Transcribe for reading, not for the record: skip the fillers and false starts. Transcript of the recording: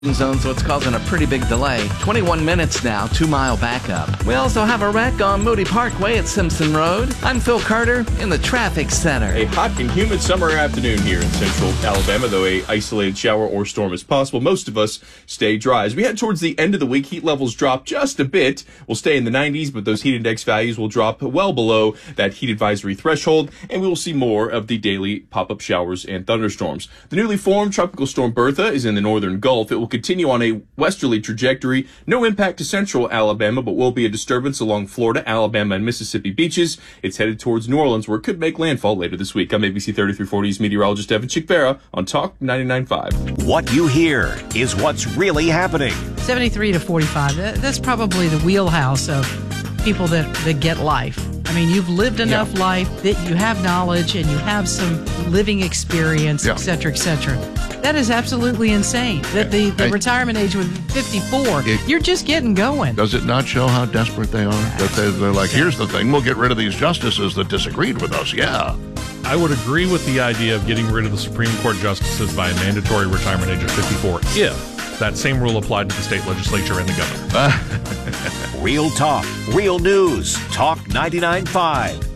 zone, so it's causing a pretty big delay. 21 minutes now, 2-mile backup. We also have a wreck on Moody Parkway at Simpson Road. I'm Phil Carter in the traffic center. A hot and humid summer afternoon here in central Alabama, though a isolated shower or storm is possible. Most of us stay dry. As we head towards the end of the week, heat levels drop just a bit. We'll stay in the 90s, but those heat index values will drop well below that heat advisory threshold, and we will see more of the daily pop-up showers and thunderstorms. The newly formed Tropical Storm Bertha is in the northern Gulf. It will continue on a westerly trajectory. No impact to central Alabama, but will be a disturbance along Florida, Alabama, and Mississippi beaches. It's headed towards New Orleans, where it could make landfall later this week. I'm ABC 3340's meteorologist Evan Chickvera on Talk 99.5. What you hear is what's really happening. 73 to 45. That's probably the wheelhouse of people that get life. I mean, you've lived enough life that you have knowledge and you have some living experience, et cetera, et cetera. That is absolutely insane. That the retirement age was 54. You're just getting going. Does it not show how desperate they are? That they're like, here's the thing, we'll get rid of these justices that disagreed with us. Yeah. I would agree with the idea of getting rid of the Supreme Court justices by a mandatory retirement age of 54 if that same rule applied to the state legislature and the governor. Real talk, real news. Talk 99.5.